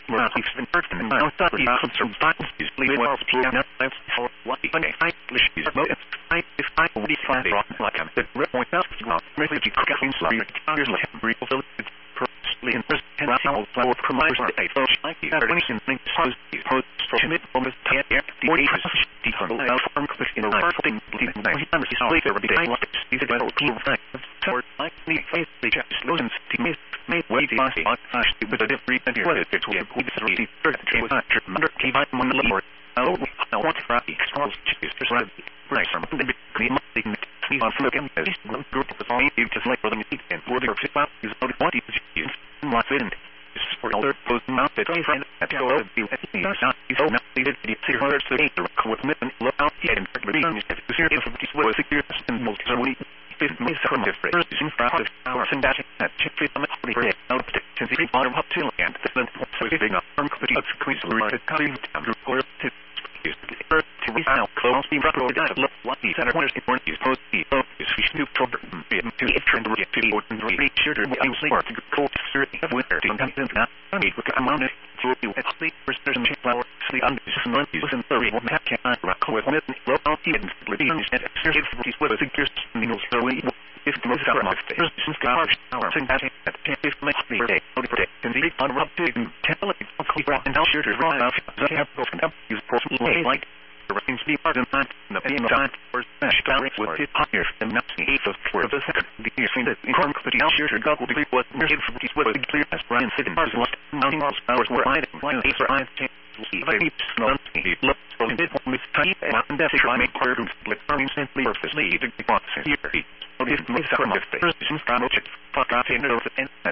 Well, he's been hurt and now sorry from some violence is leaving well piano left for what the I is motive. I if I would find rock like I'm the point out really you cook in slime years like real village personally and first and how flower promise the so like you are anything supposed to post for mid on the air the ages the whole farm cliff in the right thing leaving that he sleep every day like these are little clean facts so like the face the just losing the made way the bossy with a different and what it's with the three third was not true under keep on the lord I want to rock exposed to just right from the clean we on from the as one group of all you just like for them and for their fit out is about what is used and what's in for other post mounted friend at go of the not so not the other so with mission look out and being serious of this was secure and multi it may sound different in front of our and that chip fit on the day out to the bottom up to and then so giving up from the squeeze right cutting down report to to resound close the road that look what the center corners important is post the focus we snoop trouble to the trend to the ordinary sure to be smart to cold certainly of winter to come in not need with amount of through you at sleep precision flower sleep on this month is in 31 half can rock with mid low out and living and serious with a figures means really if the most of my face since the hour thing that if my day no protect and the on rock to tell it and how sure to run off that have broken up use personally like the range be part of the being time for smash gallery with it higher and not the eighth of for the second the year seen that in corn but now sure to goggle degree was near with a clear as Brian said in bars lost mounting all hours were I one eight for I like he looked for the mid with tiny and that's a make part of split turning simply surfacely the box here so this makes some of the first since I know fuck off in the and that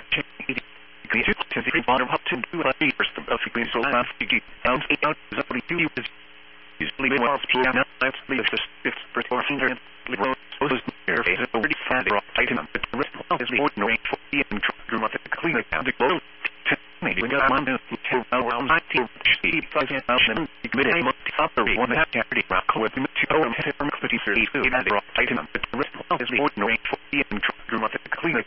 to the bottom up to do a first of the so last out out is already do is leaving off to now let's leave this for 400 liberal was there is already found rock item but the rest is the ordinary for the and clean it down the globe maybe we got on to around 19 speed 5,000 mid-day multi-operating one that carried rock with the 2 and hit from 30 rock item